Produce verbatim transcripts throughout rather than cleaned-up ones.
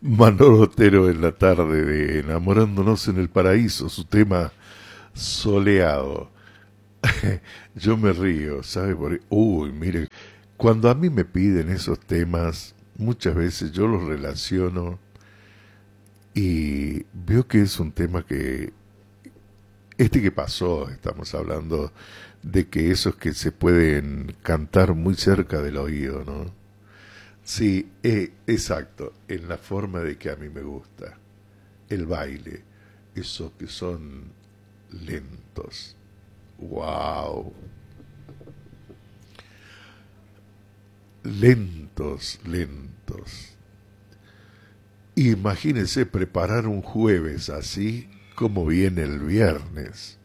Manolo Otero en la tarde de Enamorándonos en el Paraíso, su tema soleado. Yo me río, ¿sabe? Por... Uy, mire, cuando a mí me piden esos temas, muchas veces yo los relaciono y veo que es un tema que, este que pasó, estamos hablando de que esos que se pueden cantar muy cerca del oído, ¿no? Sí, eh, exacto, en la forma de que a mí me gusta. El baile, esos que son lentos. Wow, lentos, lentos. Imagínense preparar un jueves así como viene el viernes.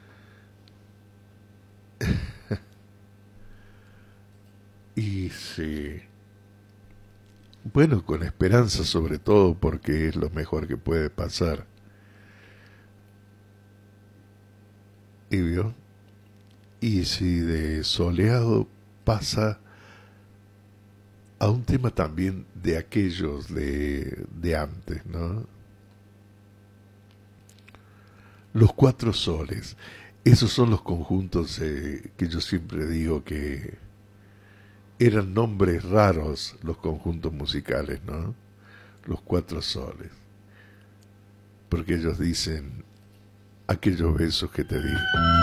Y sí, bueno, con esperanza sobre todo porque es lo mejor que puede pasar. ¿Y vio? Y si de soleado pasa a un tema también de aquellos de, de antes, ¿no? Los cuatro soles, esos son los conjuntos eh, que yo siempre digo que eran nombres raros los conjuntos musicales, ¿no? Los cuatro soles, porque ellos dicen aquellos besos que te di.